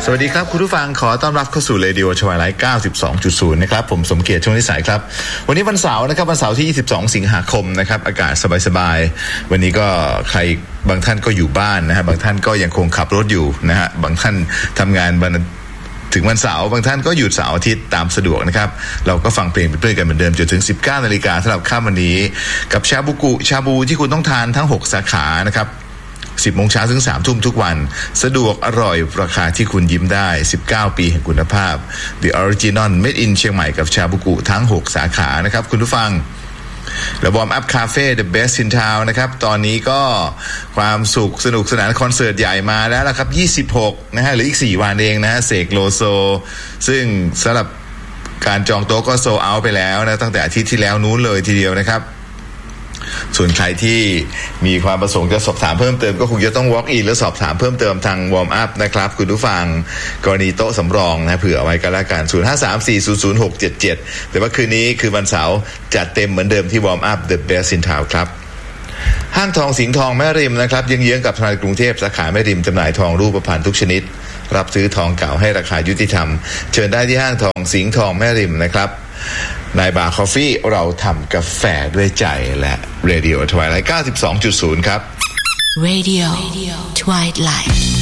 สวัสดีครับคุณผู้ฟังขอต้อนรับเข้าสู่ Radio Twilight 92.0 นะครับผมสมเกียรติช่วงนิสัยครับวันนี้วันเสาร์นะครับวันเสาร์ที่22สิงหาคมนะครับอากาศสบายๆวันนี้ก็ใครบางท่านก็อยู่บ้านนะฮะบางท่านก็ยังคงขับรถอยู่นะฮะบางท่านทำงานถึงวันเสาร์บางท่านก็หยุดเสาร์อาทิตย์ตามสะดวกนะครับเราก็ฟังเพลงไปเรื่อยกันเหมือนเดิมจนถึง 19:00 นสำหรับค่ำวันนี้กับชาบูที่คุณต้องทานทั้ง6สาขานะครับ10 โมงเช้าถึง 3 ทุ่มทุกวันสะดวกอร่อยราคาที่คุณยิ้มได้19 ปีแห่งคุณภาพ The Original Made in เชียงใหม่กับชาบูกุทั้ง6สาขานะครับคุณผู้ฟังและวอร์มอัพคาเฟ่ The Best in Town นะครับตอนนี้ก็ความสุขสนุกสนานคอนเสิร์ตใหญ่มาแล้วละครับ26นะฮะหรืออีก4วันเองนะฮะเสกโลโซซึ่งสำหรับการจองโต๊ะก็โซเอาไปแล้วนะตั้งแต่อาทิตย์ที่แล้วนู้นเลยทีเดียวนะครับส่วนใครที่มีความประสงค์จะสอบถามเพิ่มเติมก็คงจะต้อง walk in หรือสอบถามเพิ่มเติมทาง warm up นะครับคุณผู้ฟังกรณีโต๊ะสำรองนะเผื่อเอาไว้กันละกัน 0534000677 แต่ว่าคืนนี้คือวันเสาร์จัดเต็มเหมือนเดิมที่ warm up the best in town ครับห้างทองสิงห์ทองแม่ริมนะครับเยื้องๆกับธนาคารกรุงเทพสาขาแม่ริมจำหน่ายทองรูปพรรณทุกชนิดรับซื้อทองเก่าให้ราคายุติธรรมเชิญได้ที่ห้างทองสิงห์ทองแม่ริมนะครับนายบาร์คอฟฟี่เราทำกาแฟด้วยใจและ Radio Twilight 92.0 ครับ Radio Twilight